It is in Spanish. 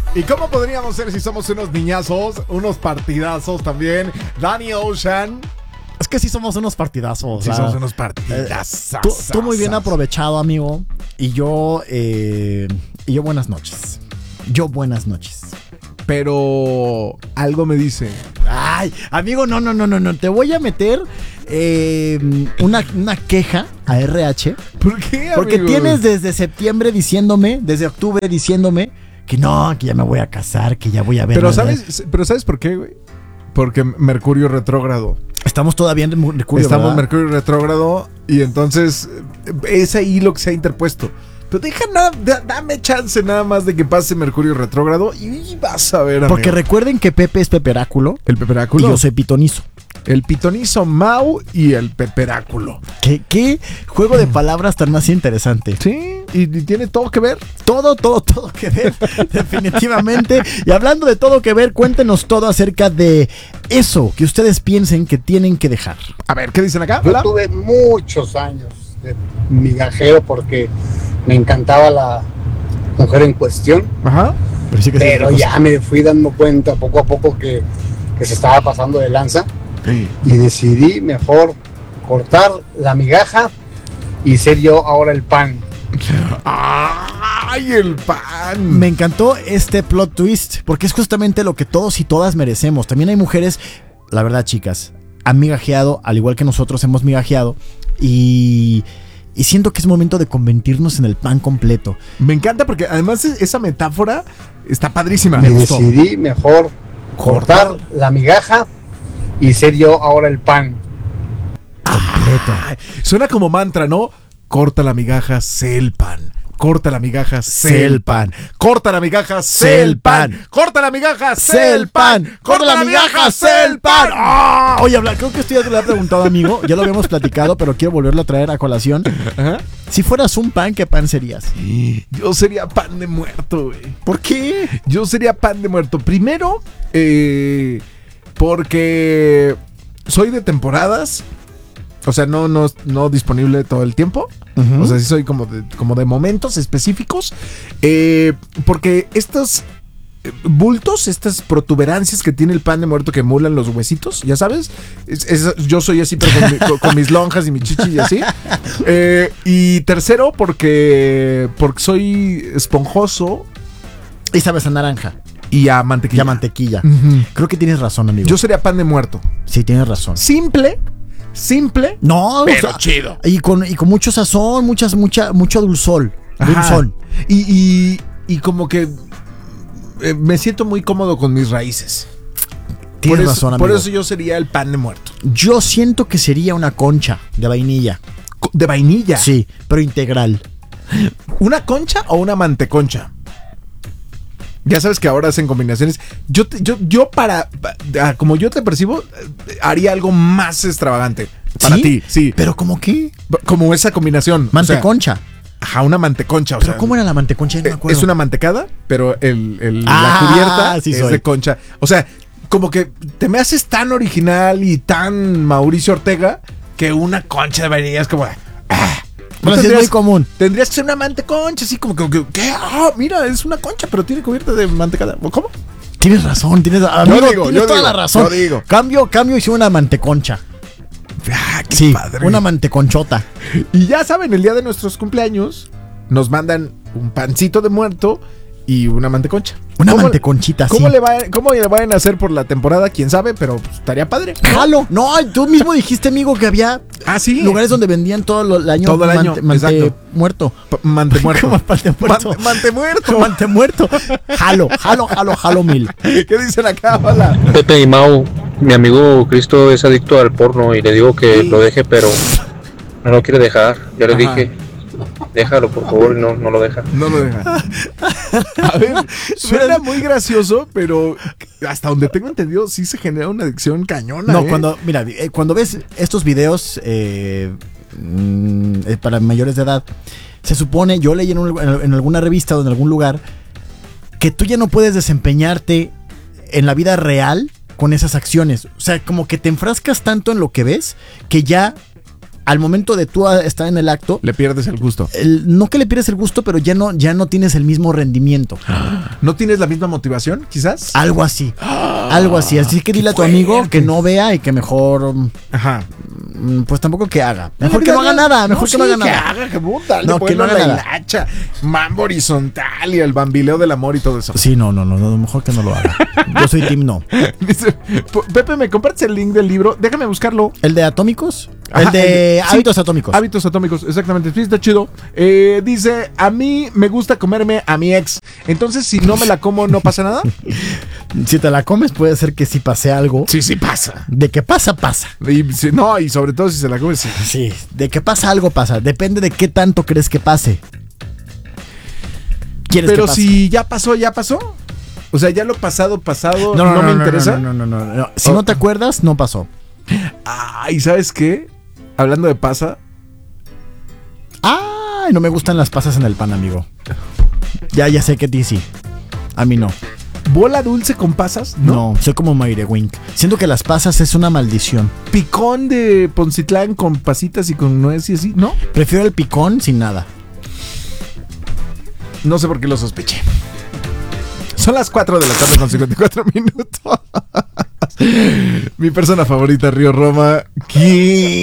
¿Y cómo podríamos ser si somos unos niñazos, unos partidazos también? Danny Ocean. Es que sí somos unos partidazos. Sí, somos unos partidazos. Tú muy bien aprovechado, amigo. Y yo buenas noches. Buenas noches. Pero algo me dice. Ay, amigo, no. Te voy a meter una queja a RH. ¿Por qué, amigo? Porque tienes desde octubre diciéndome que no, que ya me voy a casar, que ya voy a ver. Pero ¿sabes por qué, güey? Porque Mercurio retrógrado. Estamos todavía en Mercurio, Estamos ¿verdad? Mercurio retrógrado y entonces es ahí lo que se ha interpuesto. Pero dame chance nada más de que pase Mercurio retrógrado y vas a ver, amigo. Porque recuerden que Pepe es peperáculo. El peperáculo. Y yo soy pitonizo. El pitonizo Mau y el peperáculo. ¿Qué juego de palabras tan más interesante? Sí, y tiene todo que ver. Todo que ver, definitivamente. Y hablando de todo que ver, cuéntenos todo acerca de eso que ustedes piensen que tienen que dejar. A ver, ¿qué dicen acá? Yo Hola. tuve muchos años de migajero porque me encantaba la mujer en cuestión, Ajá. pero ya me fui dando cuenta poco a poco que se estaba pasando de lanza. Sí. Y decidí mejor cortar la migaja y ser yo ahora el pan. ¡Ay, el pan! Me encantó este plot twist, porque es justamente lo que todos y todas merecemos. También hay mujeres, la verdad, chicas, han migajeado, al igual que nosotros hemos migajeado, y siento que es momento de convertirnos en el pan completo. Me encanta porque además esa metáfora está padrísima. Me Me gustó. decidí mejor cortar la migaja y ser yo ahora el pan. Ay, suena como mantra, ¿no? Corta la migaja, sé el pan. Corta la migaja, sé el pan. Corta la migaja, sé el pan. Corta la migaja, sé el pan. Corta la migaja, sé el pan. ¡Oh! Oye, creo que esto ya te lo había preguntado, amigo. Ya lo habíamos platicado, pero quiero volverlo a traer a colación. Ajá. Si fueras un pan, ¿qué pan serías? Yo sería pan de muerto, güey. ¿Por qué? Yo sería pan de muerto. Primero, porque soy de temporadas. O sea, no disponible todo el tiempo. Uh-huh. O sea, sí soy como de momentos específicos. Porque estos bultos, estas protuberancias que tiene el pan de muerto que emulan los huesitos, ya sabes. Yo soy así, pero con mis lonjas y mi chichi y así. Y tercero, porque soy esponjoso. Y sabes a naranja. Y a mantequilla. Uh-huh. Creo que tienes razón, amigo. Yo sería pan de muerto. Sí, tienes razón. Simple. No, pero chido. Y con mucho sazón, mucho dulzón. Y como que me siento muy cómodo con mis raíces. Tienes razón, amigo. Por eso yo sería el pan de muerto. Yo siento que sería una concha de vainilla. ¿De vainilla? Sí, pero integral. ¿Una concha o una manteconcha? Ya sabes que ahora hacen combinaciones. Yo como yo te percibo, haría algo más extravagante para ti. Sí. ¿Pero cómo qué? Como esa combinación. Manteconcha. O sea, ajá, una manteconcha. ¿Pero cómo era la manteconcha? No me acuerdo. Es una mantecada, pero la cubierta sí es soy. de concha. O sea, como que te me haces tan original y tan Mauricio Ortega que una concha de vainilla es como... Bueno, sí es muy común. Tendrías que ser una manteconcha, así como que ¿qué? Mira, es una concha, pero tiene cubierta de mantecada. ¿Cómo? Tienes razón, tienes toda la razón. Yo digo. Cambio y hice una manteconcha. Qué padre. Una manteconchota. Y ya saben, el día de nuestros cumpleaños nos mandan un pancito de muerto y una manteconcha. Una manteconchita, sí. ¿Cómo le vayan a hacer por la temporada? ¿Quién sabe? Pero pues, estaría padre. Jalo. No, tú mismo dijiste, amigo, que había lugares donde vendían todo el año. Todo el año, exacto. Muerto. Mantemuerto. ¿Cómo mantemuerto? Mantemuerto. Mantemuerto. Jalo mil. ¿Qué dicen acá? Hola. Pepe y Mau, mi amigo Cristo es adicto al porno y le digo que lo deje, pero no lo quiere dejar. Ya le dije, déjalo por favor, y no lo deja. No lo deja. A ver, suena muy gracioso, pero hasta donde tengo entendido sí se genera una adicción cañona. No, cuando ves estos videos para mayores de edad, se supone, yo leí en alguna revista o en algún lugar, que tú ya no puedes desempeñarte en la vida real con esas acciones. O sea, como que te enfrascas tanto en lo que ves que ya al momento de tú estar en el acto, Le pierdes el gusto. no que le pierdes el gusto, pero ya no tienes el mismo rendimiento. ¿No tienes la misma motivación, quizás? Algo así. Algo así. Así que dile a tu fuerte. amigo que no vea y que mejor, Ajá. pues tampoco que haga. Mejor que no haga nada. Mejor que no haga Que nada. haga, que puta. No, que no haga la nada. hilacha, mambo horizontal y el bambileo del amor y todo eso. Sí, no, mejor que no lo haga. Yo soy team no. Dice, Pepe, ¿me compartes el link del libro? Déjame buscarlo. ¿El de Atómicos? Ajá, el de sí, Hábitos Atómicos. Hábitos atómicos, exactamente. Sí, está chido. Dice, a mí me gusta comerme a mi ex. Entonces, si no me la como, ¿no pasa nada? Si te la comes, puede ser que sí pase algo. Sí, sí pasa. De que pasa, pasa. Y sobre todo si se la comes, sí. Sí, de que pasa algo, pasa. Depende de qué tanto crees que pase. ¿Quieres Pero que pase? si ya pasó, ya pasó. O sea, ya lo pasado, no me interesa. No. Si no te acuerdas, no pasó. Ay, ¿sabes qué? Hablando de pasa, Ay, no me gustan las pasas en el pan, amigo. Ya sé que a ti sí. A mí no. bola dulce con pasas, No, soy como Mayre Wink. Siento que las pasas es una maldición. Picón de Poncitlán con pasitas y con nuez y así, ¿no? Prefiero el picón sin nada. No sé por qué lo sospeché. Son las 4 de la tarde con 54 minutos. Mi persona favorita, Río Roma. ¿Quién?